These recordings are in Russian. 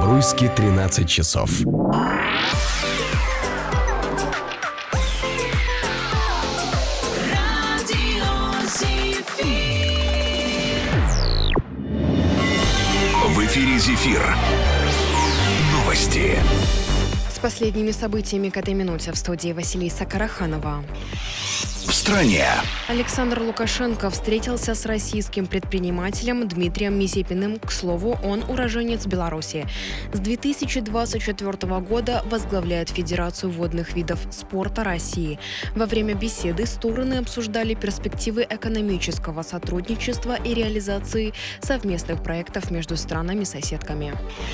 Бобруйске 13 часов. В эфире «Зефир». Новости. С последними событиями к этой минуте в студии Василиса Караханова. В стране. Александр Лукашенко встретился с российским предпринимателем Дмитрием Мизепиным. К слову, он уроженец Беларуси. С 2024 года возглавляет Федерацию водных видов спорта России. Во время беседы стороны обсуждали перспективы экономического сотрудничества и реализации совместных проектов между странами-соседками.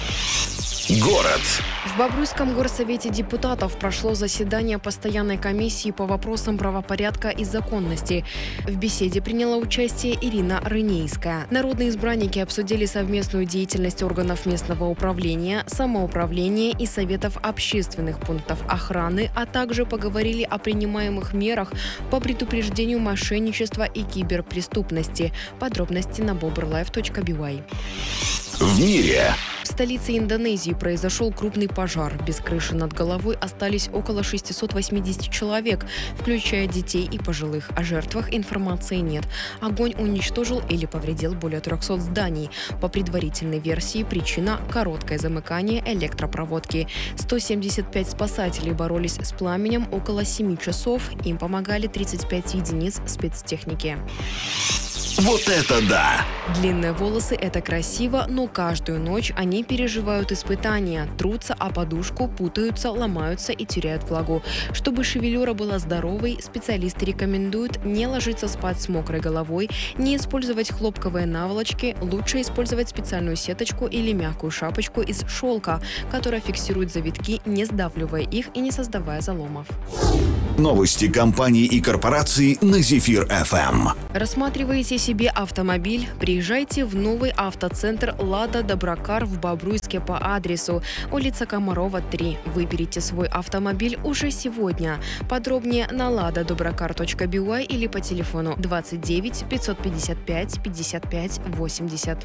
Город. В Бобруйском горсовете депутатов прошло заседание постоянной комиссии по вопросам правопорядка и законности. В беседе приняла участие Ирина Рынейская. Народные избранники обсудили совместную деятельность органов местного управления, самоуправления и советов общественных пунктов охраны, а также поговорили о принимаемых мерах по предупреждению мошенничества и киберпреступности. Подробности на bobrlife.by. В мире. В столице Индонезии произошел крупный пожар. Без крыши над головой остались около 680 человек, включая детей и пожилых. О жертвах информации нет. Огонь уничтожил или повредил более 300 зданий. По предварительной версии причина – короткое замыкание электропроводки. 175 спасателей боролись с пламенем около 7 часов. Им помогали 35 единиц спецтехники. Вот это да! Длинные волосы – это красиво, но каждую ночь они переживают испытания. Трутся о подушку, путаются, ломаются и теряют влагу. Чтобы шевелюра была здоровой, специалисты рекомендуют не ложиться спать с мокрой головой, не использовать хлопковые наволочки, лучше использовать специальную сеточку или мягкую шапочку из шелка, которая фиксирует завитки, не сдавливая их и не создавая заломов. Новости компаний и корпораций на Зефир ФМ. Рассматриваете себе автомобиль? Приезжайте в новый автоцентр «Лада Доброкар» в Бобруйске по адресу улица Комарова, 3. Выберите свой автомобиль уже сегодня. Подробнее на ladadobrakar.by или по телефону 29 555 55 80.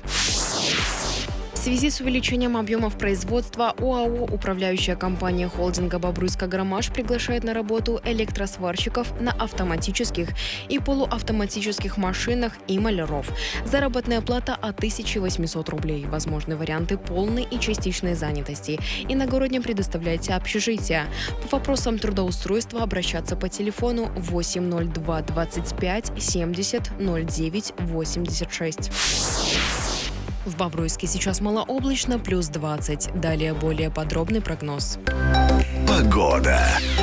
В связи с увеличением объемов производства ОАО «Управляющая компания холдинга Бобруйско-Громаш» приглашает на работу электросварщиков на автоматических и полуавтоматических машинах и маляров. Заработная плата от 1800 рублей. Возможны варианты полной и частичной занятости. Иногородним предоставляйте общежитие. По вопросам трудоустройства обращаться по телефону 802 25 70 09 86. В Бобруйске сейчас малооблачно, плюс 20. Далее более подробный прогноз. Погода.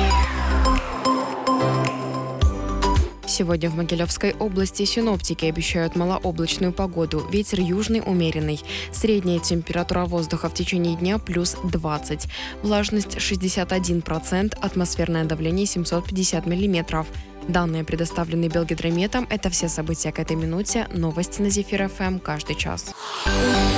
Сегодня в Могилевской области синоптики обещают малооблачную погоду. Ветер южный умеренный. Средняя температура воздуха в течение дня плюс 20. Влажность 61%, атмосферное давление 750 миллиметров. Данные предоставлены Белгидрометом. Это все события к этой минуте. Новости на Зефир ФМ каждый час.